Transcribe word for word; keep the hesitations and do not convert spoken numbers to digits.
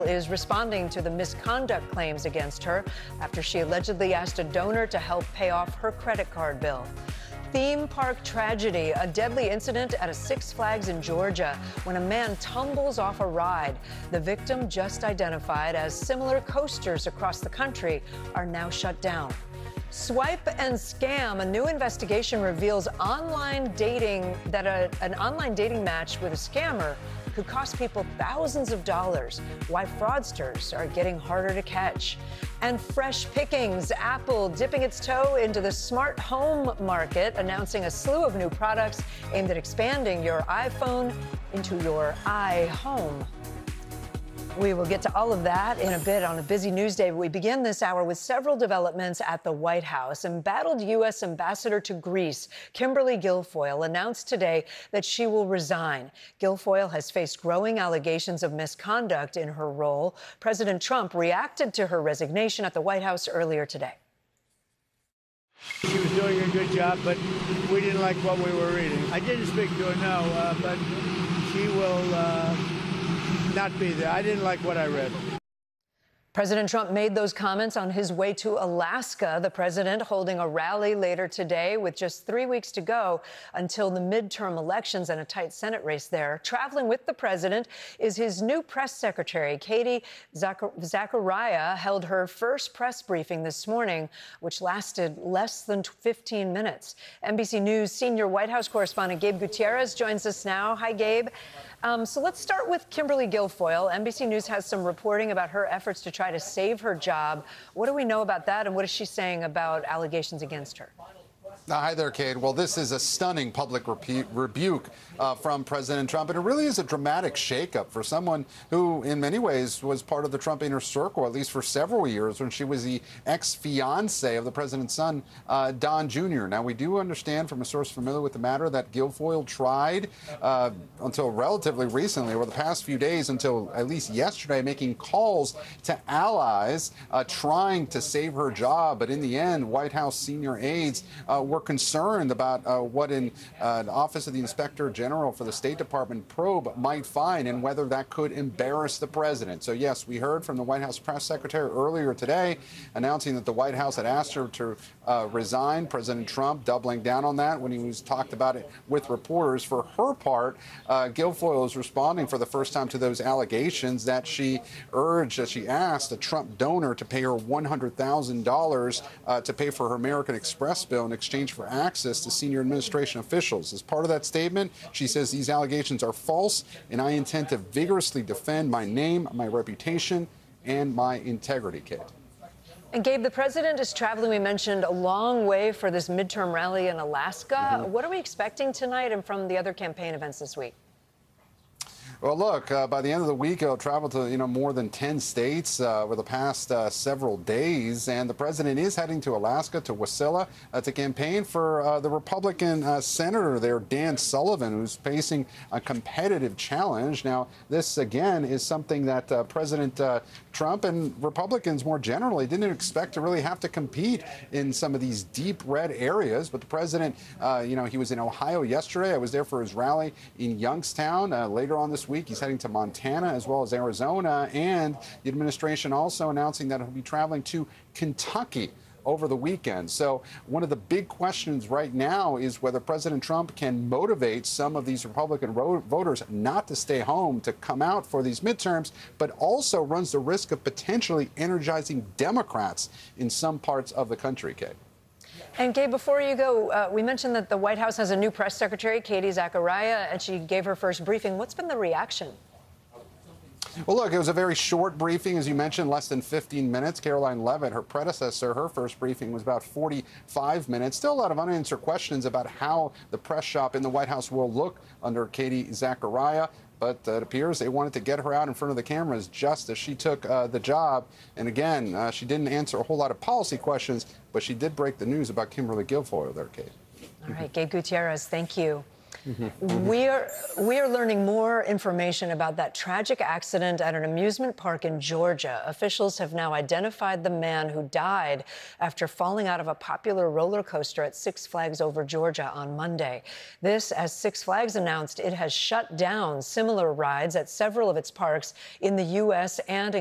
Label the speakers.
Speaker 1: Is responding to the misconduct claims against her after she allegedly asked a donor to help pay off her credit card bill. Theme park tragedy, a deadly incident at a Six Flags in Georgia when a man tumbles off a ride. The victim, just identified as similar coasters across the country, are now shut down. Swipe and scam. A new investigation reveals online dating that a, an online dating match with a scammer could cost people thousands of dollars. Why fraudsters are getting harder to catch. And fresh pickings. Apple dipping its toe into the smart home market, announcing a slew of new products aimed at expanding your iPhone into your iHome. We will get to all of that in a bit on a busy news day. But we begin this hour with several developments at the White House. Embattled U S Ambassador to Greece, Kimberly Guilfoyle, announced today that she will resign. Guilfoyle has faced growing allegations of misconduct in her role. President Trump reacted to her resignation at the White House earlier today.
Speaker 2: She was doing a good job, but we didn't like what we were reading. I didn't speak to her, no, uh, but she will uh, not be there. I didn't like what I read.
Speaker 1: President Trump made those comments on his way to Alaska. The president holding a rally later today with just three weeks to go until the midterm elections and a tight Senate race there. Traveling with the president is his new press secretary. Katie Zachariah held her first press briefing this morning, which lasted less than fifteen minutes. N B C News senior White House correspondent Gabe Gutierrez joins us now. Hi, Gabe. Um, so let's start with Kimberly Guilfoyle. N B C News has some reporting about her efforts to try to save her job. What do we know about that, and what is she saying about allegations against her?
Speaker 3: Uh, hi there, Kate. Well, this is a stunning public rebu rebuke uh, from President Trump, and it really is a dramatic shakeup for someone who, in many ways, was part of the Trump inner circle, at least for several years, when she was the ex-fiancée of the president's son, uh, Don Junior Now, we do understand from a source familiar with the matter that Guilfoyle tried uh, until relatively recently, or the past few days, until at least yesterday, making calls to allies uh, trying to save her job. But in the end, White House senior aides uh, were concerned about uh, what in uh, the Office of the Inspector General for the State Department probe might find and whether that could embarrass the president. So, yes, we heard from the White House press secretary earlier today announcing that the White House had asked her to uh, resign. President Trump doubling down on that when he was talked about it with reporters. For her part, uh, Guilfoyle is responding for the first time to those allegations that she urged, that she asked a Trump donor to pay her one hundred thousand dollars uh, to pay for her American Express bill in exchange for access to senior administration officials. As part of that statement, she says these allegations are false, and I intend to vigorously defend my name, my reputation, and my integrity, Kate.
Speaker 1: And Gabe, the president is traveling, we mentioned, a long way for this midterm rally in Alaska. Mm-hmm. What are we expecting tonight and from the other campaign events this week?
Speaker 3: Well, look, uh, by the end of the week, he'll travel to, you know, more than ten states uh, over the past uh, several days. And the president is heading to Alaska, to Wasilla, uh, to campaign for uh, the Republican uh, senator there, Dan Sullivan, who's facing a competitive challenge. Now, this, again, is something that uh, President uh, Trump and Republicans more generally didn't expect to really have to compete in some of these deep red areas. But the president, uh, you know, he was in Ohio yesterday. I was there for his rally in Youngstown. Uh, later on this week, week. He's heading to Montana as well as Arizona, and the administration also announcing that he'll be traveling to Kentucky over the weekend. So one of the big questions right now is whether President Trump can motivate some of these Republican voters not to stay home, to come out for these midterms, but also runs the risk of potentially energizing Democrats in some parts of the country, Kate.
Speaker 1: And, Gabe, before you go, uh, we mentioned that the White House has a new press secretary, Katie Zachariah, and she gave her first briefing. What's been the reaction?
Speaker 3: Well, look, it was a very short briefing, as you mentioned, less than fifteen minutes. Caroline Leavitt, her predecessor, her first briefing was about forty-five minutes. Still a lot of unanswered questions about how the press shop in the White House will look under Katie Zachariah. But uh, it appears they wanted to get her out in front of the cameras just as she took uh, the job. And again, uh, she didn't answer a whole lot of policy questions, but she did break the news about Kimberly Guilfoyle there, Kate.
Speaker 1: All right, Gabe Gutierrez, thank you. We are we are learning more information about that tragic accident at an amusement park in Georgia. Officials have now identified the man who died after falling out of a popular roller coaster at Six Flags Over Georgia on Monday. This, as Six Flags announced it has shut down similar rides at several of its parks in the U S and